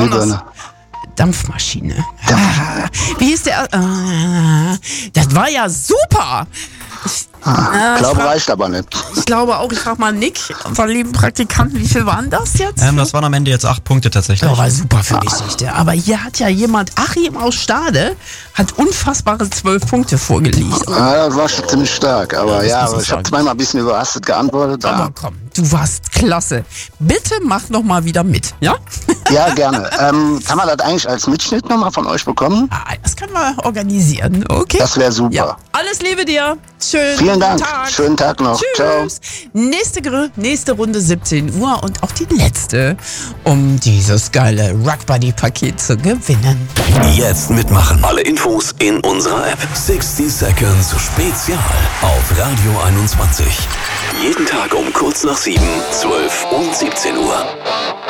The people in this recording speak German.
besonders... Dampfmaschine. Wie hieß der? Das war ja super. Ich glaube, reicht aber nicht. Ich glaube auch, ich frage mal Nick, unseren lieben Praktikanten, wie viel waren das jetzt? Das waren am Ende jetzt 8 Punkte tatsächlich. Das war super für Geschichte. Aber hier hat ja jemand, Achim aus Stade, hat unfassbare 12 Punkte vorgelegt. Das war schon ziemlich stark. Aber ich habe zweimal ein bisschen überrastet geantwortet. Aber komm, du warst klasse. Bitte mach noch mal wieder mit, ja? Ja, gerne. Kann man das eigentlich als Mitschnitt nochmal von euch bekommen? Das können wir organisieren, okay? Das wäre super. Ja. Alles Liebe dir. Vielen Dank. Schönen Tag noch. Tschüss. Ciao. Nächste Runde 17 Uhr und auch die letzte, um dieses geile Rockbuddy-Paket zu gewinnen. Jetzt mitmachen. Alle Infos in unserer App. 60 Seconds Spezial auf Radio 21. Jeden Tag um kurz nach 7, 12 und 17 Uhr.